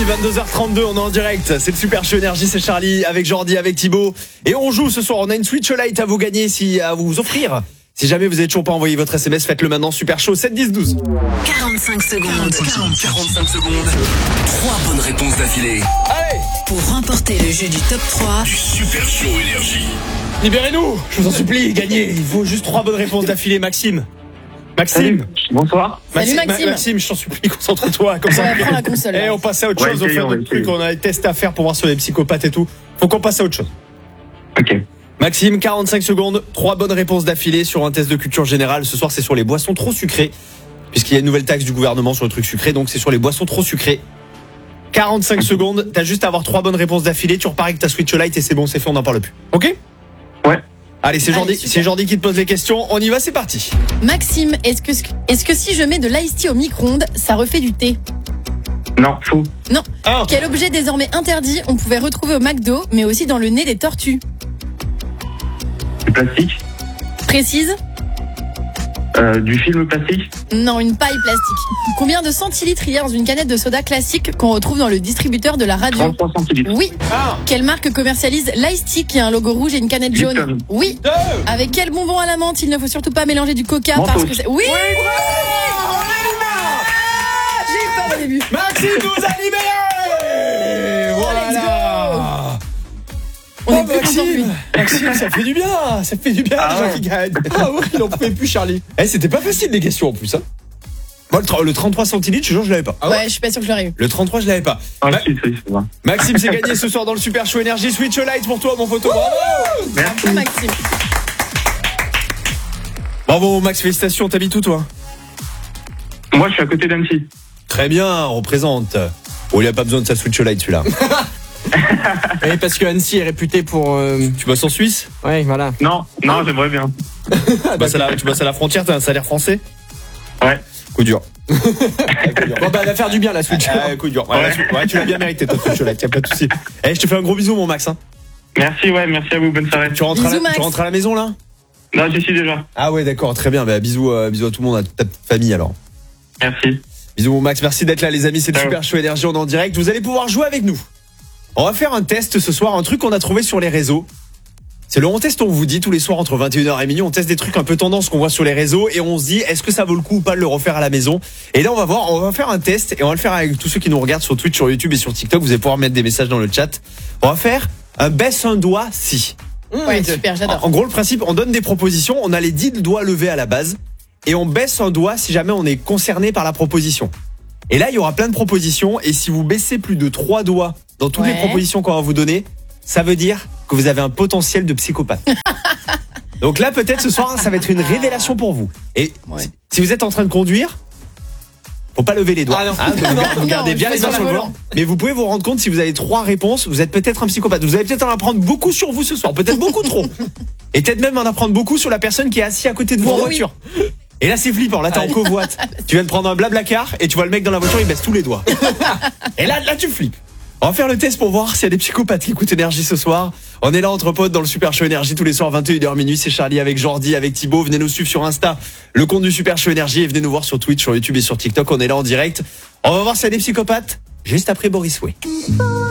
22h32, on est en direct. C'est le Super Show Énergie, c'est Charlie avec Jordi, avec Thibaut. Et on joue ce soir, on a une Switch Lite à vous gagner, à vous offrir. Si jamais vous n'avez toujours pas envoyé votre SMS, faites-le maintenant, Super Show 7 10 12. 45 secondes. 45 secondes. 3 bonnes réponses d'affilée. Allez, Pour remporter le jeu du top 3. Du Super Show Énergie. libérez-nous, je vous en supplie, gagnez. Il faut juste 3 bonnes réponses d'affilée, Maxime. Salut. Bonsoir. Salut, Maxime. Maxime, je t'en supplie, concentre-toi. Comme ça, On va prendre la console. Et on passe à autre Ouais, chose, on fait essayons, d'autres trucs, essayons. on a des tests à faire pour voir sur les psychopathes et tout. Faut qu'on passe à autre chose. Ok. Maxime, 45 secondes, 3 bonnes réponses d'affilée sur un test de culture générale. Ce soir, c'est sur les boissons trop sucrées, puisqu'il y a une nouvelle taxe du gouvernement sur le truc sucré, donc c'est sur les boissons trop sucrées. 45 secondes, t'as juste à avoir 3 bonnes réponses d'affilée, tu repars avec ta Switch Lite et c'est bon, c'est fait, on n'en parle plus. Ok ? Ouais. Allez, c'est Jordi, super. c'est Jordi qui te pose les questions. On y va, c'est parti. Maxime, est-ce que si je mets de l'ice tea au micro-ondes, ça refait du thé? Non, faux. Non. Ah. Quel objet désormais interdit on pouvait retrouver au McDo, mais aussi dans le nez des tortues? Du plastique. Précise? Du film plastique. Non, une paille plastique. Combien de centilitres il y a dans une canette de soda classique qu'on retrouve dans le distributeur de la radio? 33 centilitres. Oui. Ah. Quelle marque commercialise l'ice tea qui a un logo rouge et une canette jaune? Lipton. Oui. Avec quel bonbon à la menthe il ne faut surtout pas mélanger du coca Mentos. parce que c'est... Oui. J'ai eu peur au début. Maxime nous a libérés. Voilà. On est Oh, plus content que lui. Maxime, ça fait du bien, les Ah gens ouais. qui gagnent. Ah ouais, il en pouvait plus, Charlie. Eh, c'était pas facile les questions en plus, hein. Moi, le 33 centilitres, je l'avais pas. Ah Ouais, je suis pas sûr que je l'aurais eu. Le 33, je l'avais pas. Ah, Ma- si, c'est vrai. Maxime s'est gagné ce soir dans le Super Show Énergie. Switch Lite pour toi, mon photo. Bravo. Merci. Ah, Maxime. Bravo, Max, félicitations. T'habites où, toi? Moi, je suis à côté d'Annecy. Très bien, on représente. Oh, il a pas besoin de sa Switch Lite, celui-là. Oui, parce que Annecy est réputé pour. Tu bosses en Suisse? Ouais, voilà. Non, j'aimerais bien. Tu bosses à la frontière, t'as un salaire français? Ouais. Coup dur. Bon, bah, elle va faire du bien la Switch. Coup dur. Ouais, tu l'as bien mérité, ta Switch Lite, y a pas de souci. Eh, je te fais un gros bisou, mon Max. Hein. Merci, ouais, merci à vous. Bonne soirée. Tu rentres, Bisous, Max. tu rentres à la maison, là? Non, j'y suis déjà. Ah ouais, d'accord, très bien. Bah, bisous à tout le monde, à toute ta petite famille, alors. Merci. Bisous, mon Max. Merci d'être là, les amis. C'est le Ciao. Super Show Énergie, on est en direct. Vous allez pouvoir jouer avec nous. On va faire un test ce soir, un truc qu'on a trouvé sur les réseaux. C'est le on test, on vous dit tous les soirs entre 21h et minuit, on teste des trucs un peu tendance qu'on voit sur les réseaux et on se dit est-ce que ça vaut le coup ou pas de le refaire à la maison. Et là on va faire un test et on va le faire avec tous ceux qui nous regardent sur Twitch, sur YouTube et sur TikTok. Vous allez pouvoir mettre des messages dans le chat. On va faire un baisse un doigt si. Ouais, super, j'adore. En gros le principe, on donne des propositions, on a les 10 doigts levés à la base et on baisse un doigt si jamais on est concerné par la proposition. Et là il y aura plein de propositions et si vous baissez plus de 3 doigts dans toutes les Ouais. propositions qu'on va vous donner, ça veut dire que vous avez un potentiel de psychopathe. Donc là, peut-être ce soir, ça va être une révélation pour vous. Et Ouais. si vous êtes en train de conduire, faut pas lever les doigts. Ah non. Donc, vous gardez Non, bien je les fais mains sur sur le le volant. Mais vous pouvez vous rendre compte, si vous avez 3 réponses, vous êtes peut-être un psychopathe. Vous allez peut-être en apprendre beaucoup sur vous ce soir, peut-être beaucoup trop. Et peut-être même en apprendre beaucoup sur la personne qui est assise à côté de vous en Oui. voiture. Et là, c'est flippant. Là, t'es en covoite. Tu viens de prendre un blablacar et tu vois le mec dans la voiture, il baisse tous les doigts. Et là, tu flippes. On va faire le test pour voir s'il y a des psychopathes qui écoutent Énergie ce soir. On est là entre potes dans le Super Show Énergie tous les soirs 21h minuit. C'est Charlie avec Jordi, avec Thibaut. Venez nous suivre sur Insta, le compte du Super Show Énergie, et venez nous voir sur Twitch, sur YouTube et sur TikTok. On est là en direct. On va voir s'il y a des psychopathes juste après Boris Way.